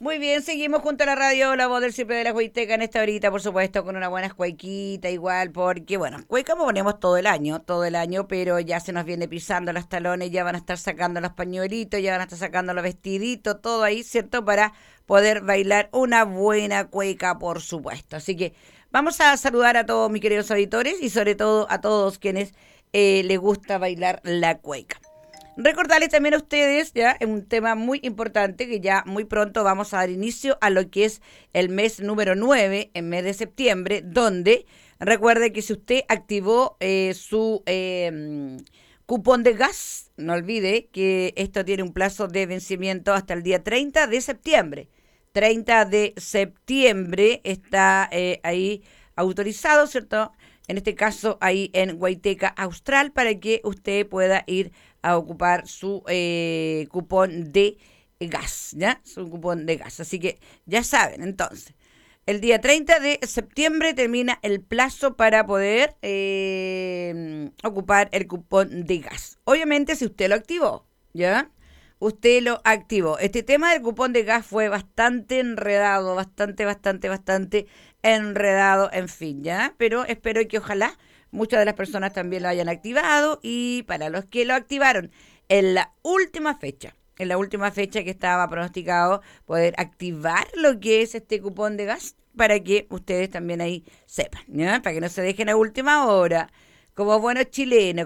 Muy bien, seguimos junto a la radio La Voz del Siempre de la Cuiteca en esta horita, por supuesto, con una buena cuequita igual, porque, bueno, cueca ponemos todo el año, pero ya se nos viene pisando los talones, ya van a estar sacando los pañuelitos, ya van a estar sacando los vestiditos, todo ahí, ¿cierto? Para poder bailar una buena cueca, por supuesto. Así que vamos a saludar a todos mis queridos auditores y sobre todo a todos quienes les gusta bailar la cueca. Recordarles también a ustedes, ya, un tema muy importante que ya muy pronto vamos a dar inicio a lo que es el mes número 9, el mes de septiembre, donde recuerde que si usted activó su cupón de gas, no olvide que esto tiene un plazo de vencimiento hasta el día 30 de septiembre. 30 de septiembre está ahí autorizado, ¿cierto? En este caso ahí en Guaiteca Austral para que usted pueda ir a ocupar su cupón de gas, ¿ya? Su cupón de gas. Así que ya saben, entonces, el día 30 de septiembre termina el plazo para poder ocupar el cupón de gas. Obviamente, si usted lo activó, ¿ya? Usted lo activó. Este tema del cupón de gas fue bastante enredado, bastante enredado, en fin, ¿ya? Pero espero que ojalá muchas de las personas también lo hayan activado y para los que lo activaron en la última fecha que estaba pronosticado poder activar lo que es este cupón de gas para que ustedes también ahí sepan, ¿ya? Para que no se dejen a última hora, como buenos chilenos,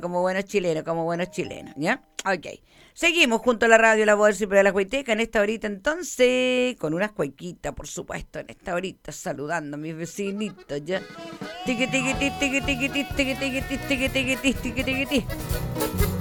¿ya? Ok. Seguimos junto a la radio La Voz del Siempre de la Cuiteca en esta horita entonces, con unas cuequitas, por supuesto, en esta horita, saludando a mis vecinitos, ¿ya? Tiqui, tiqui, tiqui, tiqui, tiqui, tiqui, tiqui, tiqui, tiqui, tiqui, tiqui, tiqui, tiqui.